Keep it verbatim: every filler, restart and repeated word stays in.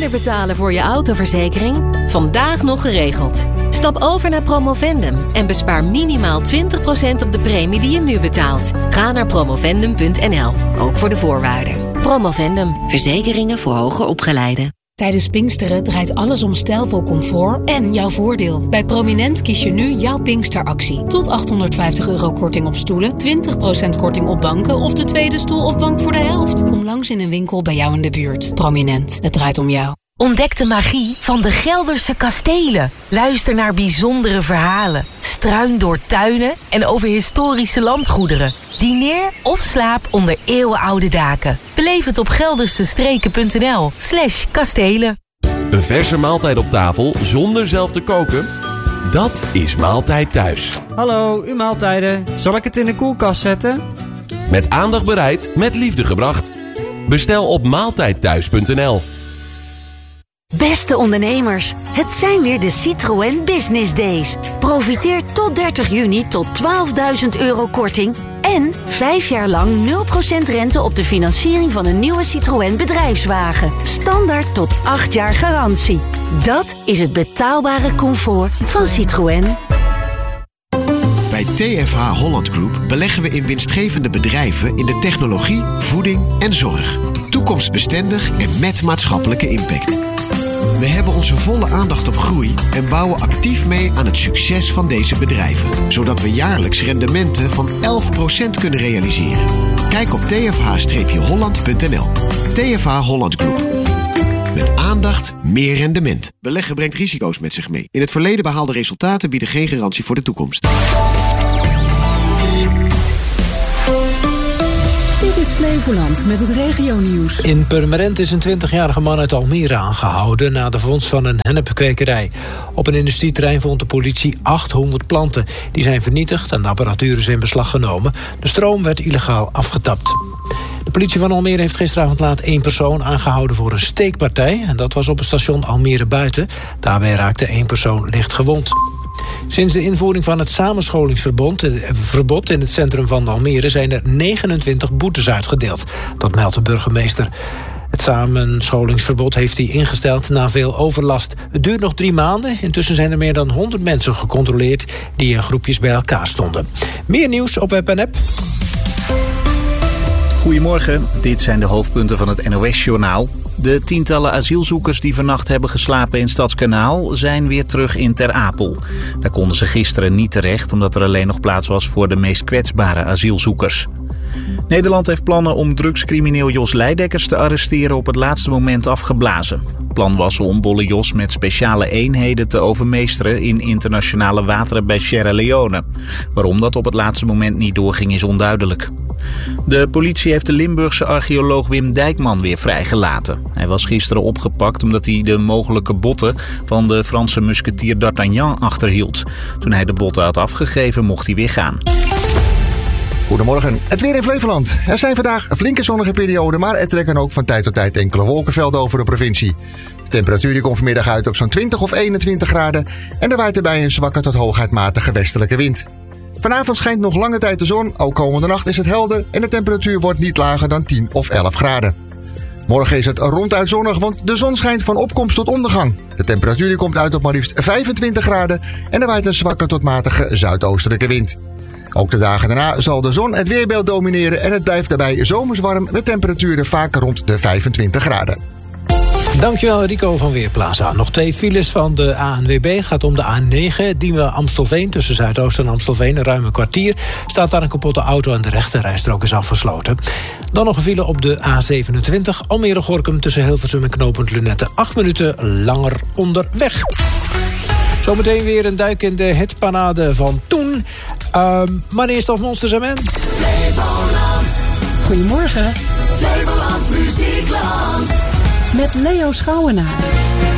minder betalen voor je autoverzekering? Vandaag nog geregeld. Stap over naar Promovendum en bespaar minimaal twintig procent op de premie die je nu betaalt. Ga naar promovendum punt n l, ook voor de voorwaarden. Promovendum, verzekeringen voor hoger opgeleiden. Tijdens Pinksteren draait alles om stijlvol comfort en jouw voordeel. Bij Prominent kies je nu jouw Pinksteractie. Tot achthonderdvijftig euro korting op stoelen, twintig procent korting op banken of de tweede stoel of bank voor de helft. Kom langs in een winkel bij jou in de buurt. Prominent, het draait om jou. Ontdek de magie van de Gelderse kastelen. Luister naar bijzondere verhalen. Struin door tuinen en over historische landgoederen. Dineer of slaap onder eeuwenoude daken. Beleef het op geldersestreken.nl slash kastelen. Een verse maaltijd op tafel zonder zelf te koken? Dat is Maaltijd Thuis. Hallo, uw maaltijden. Zal ik het in de koelkast zetten? Met aandacht bereid, met liefde gebracht. Bestel op maaltijdthuis punt n l. Beste ondernemers, het zijn weer de Citroën Business Days. Profiteer tot dertig juni tot twaalfduizend euro korting en vijf jaar lang nul procent rente op de financiering van een nieuwe Citroën bedrijfswagen. Standaard tot acht jaar garantie. Dat is het betaalbare comfort van Citroën. Bij T F H Holland Group beleggen we in winstgevende bedrijven in de technologie, voeding en zorg. Toekomstbestendig en met maatschappelijke impact. We hebben onze volle aandacht op groei en bouwen actief mee aan het succes van deze bedrijven. Zodat we jaarlijks rendementen van elf procent kunnen realiseren. Kijk op t f h holland punt n l. T F H Holland Group. Met aandacht, meer rendement. Beleggen brengt risico's met zich mee. In het verleden behaalde resultaten bieden geen garantie voor de toekomst. Dit is Flevoland met het regionieuws. In Purmerend is een twintigjarige man uit Almere aangehouden na de vondst van een hennepkwekerij. Op een industrieterrein vond de politie achthonderd planten. Die zijn vernietigd en de apparatuur is in beslag genomen. De stroom werd illegaal afgetapt. De politie van Almere heeft gisteravond laat één persoon aangehouden voor een steekpartij. En dat was op het station Almere Buiten. Daarbij raakte één persoon licht gewond. Sinds de invoering van het samenscholingsverbod verbod in het centrum van Almere zijn er negenentwintig boetes uitgedeeld. Dat meldt de burgemeester. Het samenscholingsverbod heeft hij ingesteld na veel overlast. Het duurt nog drie maanden. Intussen zijn er meer dan honderd mensen gecontroleerd die in groepjes bij elkaar stonden. Meer nieuws op web en app. Goedemorgen, dit zijn de hoofdpunten van het N O S-journaal. De tientallen asielzoekers die vannacht hebben geslapen in Stadskanaal zijn weer terug in Ter Apel. Daar konden ze gisteren niet terecht omdat er alleen nog plaats was voor de meest kwetsbare asielzoekers. Nederland heeft plannen om drugscrimineel Jos Leidekkers te arresteren op het laatste moment afgeblazen. Het plan was om Bolle Jos met speciale eenheden te overmeesteren in internationale wateren bij Sierra Leone. Waarom dat op het laatste moment niet doorging is onduidelijk. De politie heeft de Limburgse archeoloog Wim Dijkman weer vrijgelaten. Hij was gisteren opgepakt omdat hij de mogelijke botten van de Franse musketier D'Artagnan achterhield. Toen hij de botten had afgegeven mocht hij weer gaan. Goedemorgen. Het weer in Flevoland. Er zijn vandaag flinke zonnige perioden, maar er trekken ook van tijd tot tijd enkele wolkenvelden over de provincie. De temperatuur die komt vanmiddag uit op zo'n twintig of eenentwintig graden en er waait erbij een zwakke tot hooguit matige westelijke wind. Vanavond schijnt nog lange tijd de zon, ook komende nacht is het helder en de temperatuur wordt niet lager dan tien of elf graden. Morgen is het ronduit zonnig, want de zon schijnt van opkomst tot ondergang. De temperatuur die komt uit op maar liefst vijfentwintig graden en er waait een zwakke tot matige zuidoostelijke wind. Ook de dagen daarna zal de zon het weerbeeld domineren en het blijft daarbij zomers warm met temperaturen vaak rond de vijfentwintig graden. Dankjewel Rico van Weerplaza. Nog twee files van de A N W B. Het gaat om de A negen, Diemen-Amstelveen. Tussen Zuidoost en Amstelveen, een ruim een kwartier. Staat daar een kapotte auto en de rechterrijstrook is afgesloten. Dan nog een file op de A zevenentwintig. Almere-Gorinchem tussen Hilversum en knooppunt Lunette. Acht minuten langer onderweg. Zometeen weer een duik in de hitparade van toen. Uh, maar eerst of Monsters en Men. Flevoland. Goedemorgen. Flevoland Muziekland. Met Leo Schouwenaar.